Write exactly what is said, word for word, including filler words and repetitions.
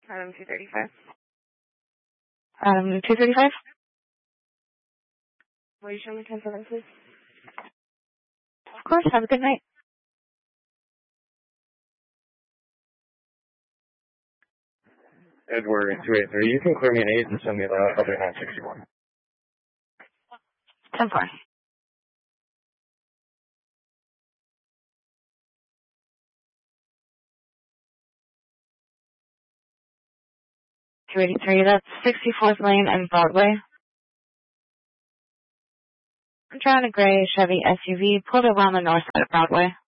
Adam two thirty-five. Adam two thirty-five? Will you show me ten seven, please? Of course. Have a good night. Edward two eight three, you can clear me an eight and send me the other nine sixty-one. ten four. two eighty-three, that's sixty-fourth Lane and Broadway. I'm driving a gray Chevy S U V, pulled over on the north side of Broadway.